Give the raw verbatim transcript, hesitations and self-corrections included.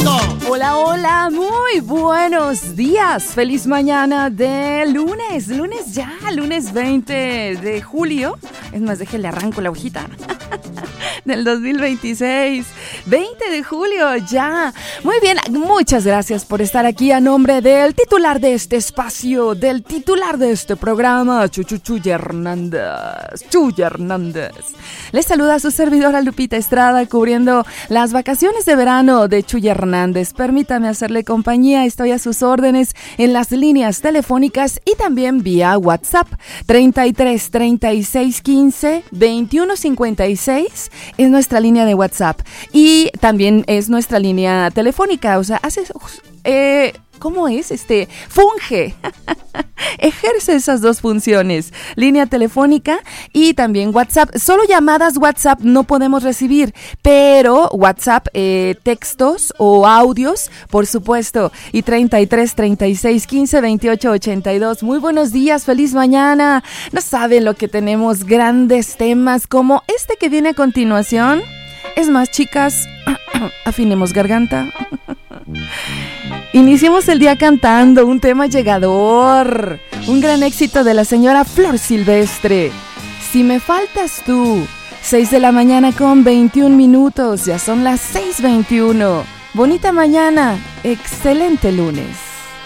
México. Hola, hola, muy buenos días. Feliz mañana de lunes, lunes ya, lunes veinte de julio. Es más, déjale arranco la hojita. Del dos mil veintiséis, veinte de julio ya. Muy bien, muchas gracias por estar aquí a nombre del titular de este espacio, del titular de este programa, Chuchu Chuy Hernández. Chuy Hernández. Les saluda a su servidora Lupita Estrada, cubriendo las vacaciones de verano de Chuy Hernández. Permítame hacerle compañía, estoy a sus órdenes en las líneas telefónicas y también vía WhatsApp. treinta y tres, treinta y seis, quince, veintiuno, cincuenta y seis es nuestra línea de WhatsApp y también es nuestra línea telefónica, o sea, hace... Eh, ¿Cómo es? Este, funge, ejerce esas dos funciones, línea telefónica y también WhatsApp. Solo llamadas WhatsApp no podemos recibir, pero WhatsApp, eh, textos o audios, por supuesto. Y treinta y tres, treinta y seis, quince, veintiocho, ochenta y dos. Muy buenos días, feliz mañana. No saben lo que tenemos, grandes temas como este que viene a continuación. Es más, chicas, afinemos garganta. Iniciemos el día cantando un tema llegador, un gran éxito de la señora Flor Silvestre. Si me faltas tú, seis de la mañana con veintiún minutos, ya son las seis veintiuno. Bonita mañana, excelente lunes.